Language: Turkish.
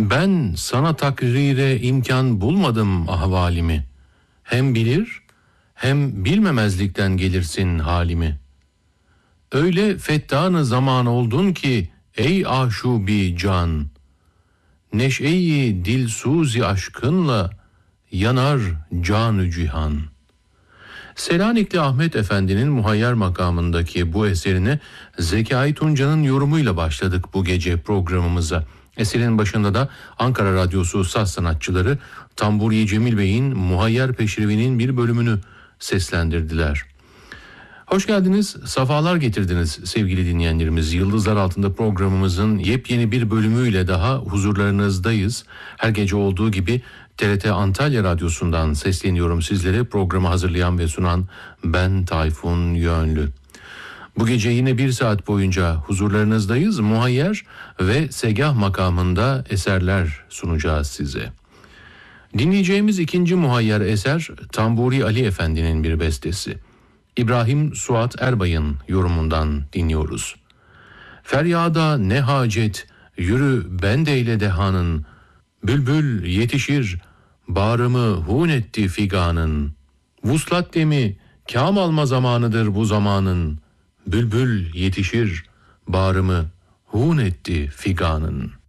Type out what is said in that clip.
Ben sana takrire imkan bulmadım ahvalimi. Hem bilir hem bilmemezlikten gelirsin halimi. Öyle fettanı zaman oldun ki ey aşubi can, neşe-i dilsuzi aşkınla yanar can-ı cihan. Selanikli Ahmet Efendi'nin Muhayyer makamındaki bu eserine Zekai Tunca'nın yorumuyla başladık bu gece programımıza. Eserin başında da Ankara Radyosu saz sanatçıları Tamburi Cemil Bey'in Muhayyer Peşrevi'nin bir bölümünü seslendirdiler. Hoş geldiniz, safalar getirdiniz sevgili dinleyenlerimiz. Yıldızlar Altında programımızın yepyeni bir bölümüyle daha huzurlarınızdayız. Her gece olduğu gibi TRT Antalya Radyosu'ndan sesleniyorum sizlere. Programı hazırlayan ve sunan ben Tayfun Yönlü. Bu gece yine bir saat boyunca huzurlarınızdayız. Muhayyer ve segah makamında eserler sunacağız size. Dinleyeceğimiz ikinci muhayyer eser Tamburi Ali Efendi'nin bir bestesi. İbrahim Suat Erbay'ın yorumundan dinliyoruz. Feryada ne hacet, yürü bendeyle dehanın, bülbül yetişir, bağrımı hun etti figanın. Vuslat demi, kâm alma zamanıdır bu zamanın, bülbül yetişir, bağrımı hun etti figanın.